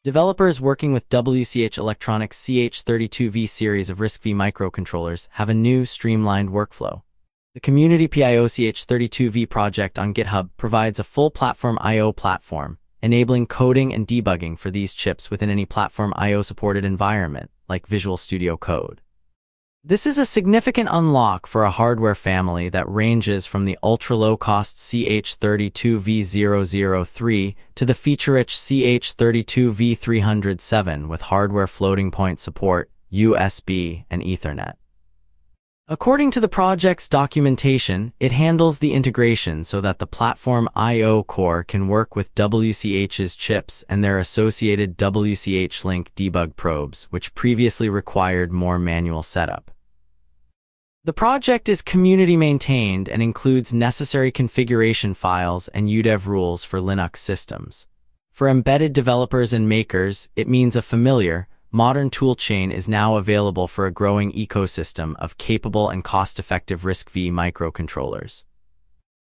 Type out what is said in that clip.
Developers working with WCH Electronics CH32V series of RISC-V microcontrollers have a new, streamlined workflow. The Community PIO CH32V project on GitHub provides a full platform I/O platform, enabling coding and debugging for these chips within any platform I/O supported environment, like Visual Studio Code. This is a significant unlock for a hardware family that ranges from the ultra-low-cost CH32V003 to the feature-rich CH32V307 with hardware floating point support, USB, and Ethernet. According to the project's documentation, it handles the integration so that the platform I/O core can work with WCH's chips and their associated WCH-Link debug probes, which previously required more manual setup. The project is community-maintained and includes necessary configuration files and UDEV rules for Linux systems. For embedded developers and makers, it means a familiar, modern toolchain is now available for a growing ecosystem of capable and cost-effective RISC-V microcontrollers.